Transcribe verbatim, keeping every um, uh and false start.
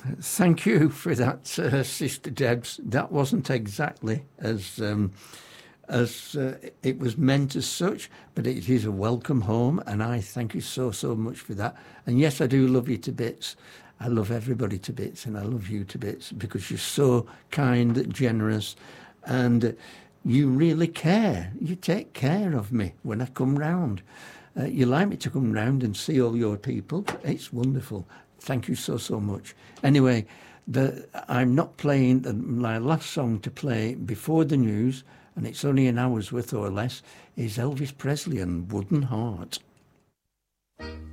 thank you for that, uh, Sister Debs. That wasn't exactly as um, as uh, it was meant as such, but it is a welcome home, and I thank you so, so much for that. And yes, I do love you to bits. I love everybody to bits, and I love you to bits because you're so kind, generous, and you really care. You take care of me when I come round. Uh, you like me to come round and see all your people. It's wonderful. Thank you so, so much. Anyway, the, I'm not playing the, my last song to play before the news, and it's only an hour's worth or less, is Elvis Presley and Wooden Heart.